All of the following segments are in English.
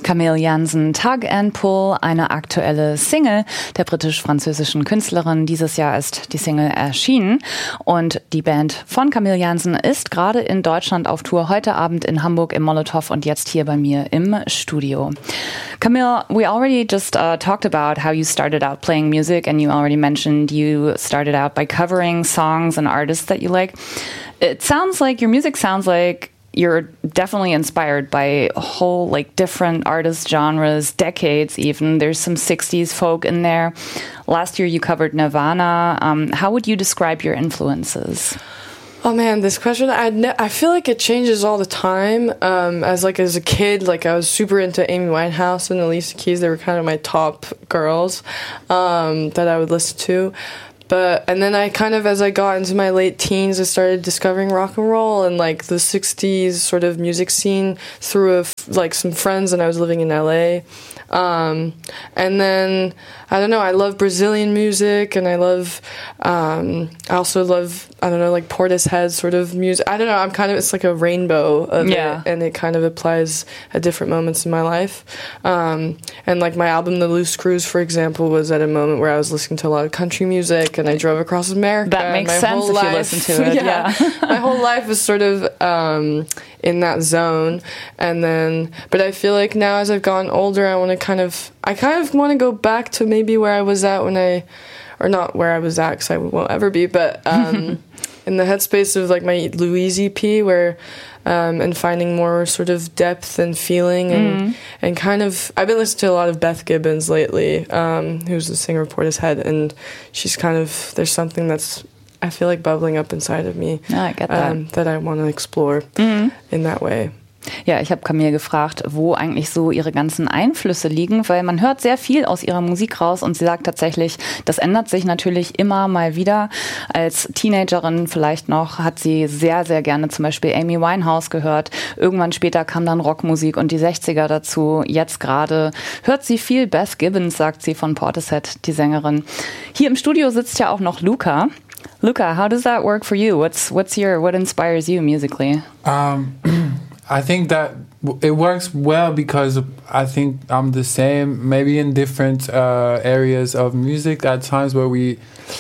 Camille Jansen, Tug and Pull, eine aktuelle Single der britisch-französischen Künstlerin. Dieses Jahr ist die Single erschienen und die Band von Camille Jansen ist gerade in Deutschland auf Tour, heute Abend in Hamburg im Molotow und jetzt hier bei mir im Studio. Camille, we already just talked about how you started out playing music, and you already mentioned you started out by covering songs and artists that you like. It sounds like your music sounds like you're definitely inspired by a whole different artist genres, decades even. There's some 60s folk in there. Last year you covered Nirvana. How would you describe your influences? Oh man, this question, I feel like it changes all the time. As a kid, I was super into Amy Winehouse and Alicia Keys. They were kind of my top girls that I would listen to. And then I kind of, as I got into my late teens, I started discovering rock and roll and the 60s sort of music scene through some friends, and I was living in LA. And then, I don't know, I love Brazilian music, and I also love, Portishead sort of music. I don't know, it's like a rainbow of it, and it kind of applies at different moments in my life. And my album, The Loose Screws, for example, was at a moment where I was listening to a lot of country music, and I drove across America. That makes sense if you listen to it, yeah. My whole life was sort of in that zone. And then, but I feel like now as I've gotten older, I kind of want to go back to maybe where I was at or not where I was at, because I won't ever be, but in the headspace of my Louise EP, where and finding more sort of depth and feeling and kind of, I've been listening to a lot of Beth Gibbons lately, who's the singer of Portishead, and she's kind of, there's something that's, I feel like bubbling up inside of me. I get that. That I want to explore in that way. Ja, ich habe Camille gefragt, wo eigentlich so ihre ganzen Einflüsse liegen, weil man hört sehr viel aus ihrer Musik raus und sie sagt tatsächlich, das ändert sich natürlich immer mal wieder. Als Teenagerin vielleicht noch hat sie sehr, sehr gerne zum Beispiel Amy Winehouse gehört. Irgendwann später kam dann Rockmusik und die 60er dazu. Jetzt gerade hört sie viel Beth Gibbons, sagt sie, von Portishead, die Sängerin. Hier im Studio sitzt ja auch noch Luca. Luca, how does that work for you? What inspires you musically? I think that it works well because I think I'm the same, maybe in different areas of music. At times where we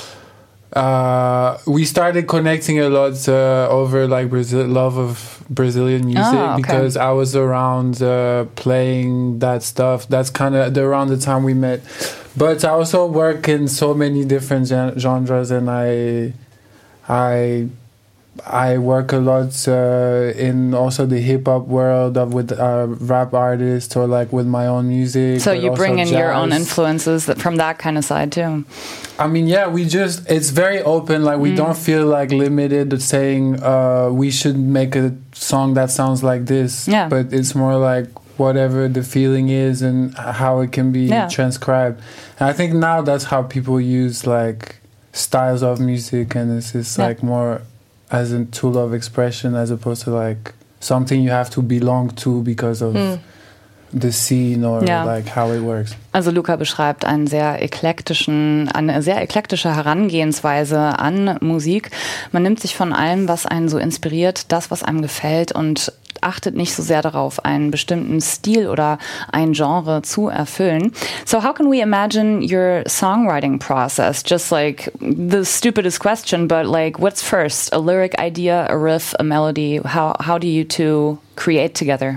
started connecting a lot over love of Brazilian music, because I was around playing that stuff. That's kind of around the time we met. But I also work in so many different genres, and I work a lot in also the hip-hop world with rap artists or with my own music. So you bring in your own influences from that kind of side too. I mean, yeah, it's very open. We don't feel limited to saying we should make a song that sounds like this. Yeah. But it's more whatever the feeling is and how it can be transcribed. And I think now that's how people use styles of music, and it's just more as a tool of expression as opposed to something you have to belong to because of the scene or how it works. Also Luca beschreibt eine sehr eklektische Herangehensweise an Musik. Man nimmt sich von allem, was einen so inspiriert, das, was einem gefällt, und achtet nicht so sehr darauf, einen bestimmten Stil oder ein Genre zu erfüllen. So how can we imagine your songwriting process? Just the stupidest question, but what's first? A lyric idea, a riff, a melody? How do you two create together?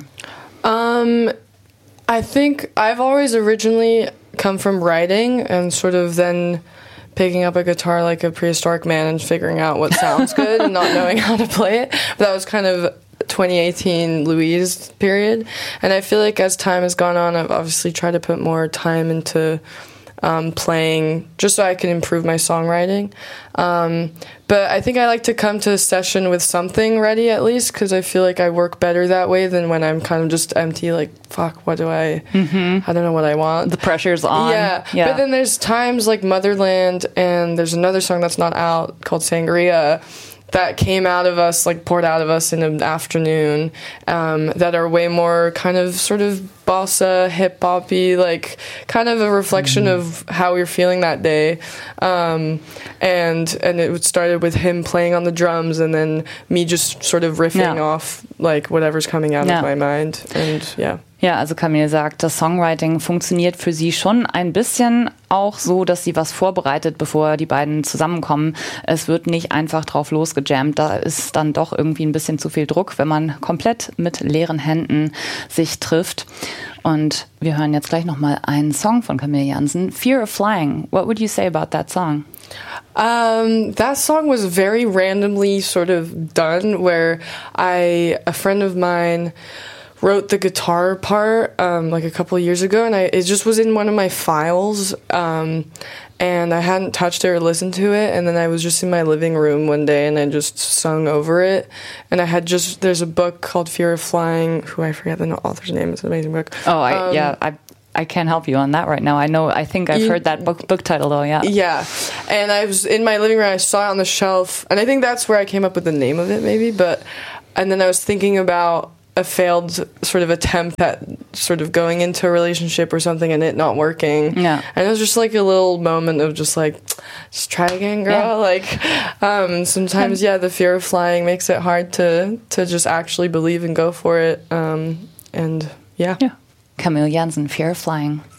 I think I've always originally come from writing and sort of then picking up a guitar like a prehistoric man and figuring out what sounds good and not knowing how to play it. But that was kind of 2018 Louise period. And I feel like as time has gone on, I've obviously tried to put more time into playing just so I can improve my songwriting. But I think I like to come to a session with something ready at least, because I feel like I work better that way than when I'm kind of just empty, fuck, what do I don't know what I want. The pressure's on. Yeah. But then there's times like Motherland, and there's another song that's not out called Sangria that came out of us, poured out of us in an afternoon, that are way more kind of sort of bossa, hip-hoppy, kind of a reflection of how we were feeling that day. And it started with him playing on the drums and then me just sort of riffing off, whatever's coming out of my mind. And, Ja, also Camille sagt, das Songwriting funktioniert für sie schon ein bisschen auch so, dass sie was vorbereitet, bevor die beiden zusammenkommen. Es wird nicht einfach drauf losgejammt. Da ist dann doch irgendwie ein bisschen zu viel Druck, wenn man komplett mit leeren Händen sich trifft. Und wir hören jetzt gleich nochmal einen Song von Camille Jansen, Fear of Flying. What would you say about that song? That song was very randomly sort of done, where a friend of mine wrote the guitar part like a couple of years ago, and it just was in one of my files, and I hadn't touched it or listened to it, and then I was just in my living room one day and I just sung over it, and there's a book called Fear of Flying, who I forget the author's name, it's an amazing book. I can't help you on that right now. I think I've heard that book title though, yeah. Yeah, and I was in my living room, I saw it on the shelf, and I think that's where I came up with the name of it maybe, and then I was thinking about a failed sort of attempt at sort of going into a relationship or something and it not working. Yeah. And it was just like a little moment of just like, just try again, girl. Yeah. Like, sometimes, the fear of flying makes it hard to just actually believe and go for it. Camille Jansen, Fear of Flying.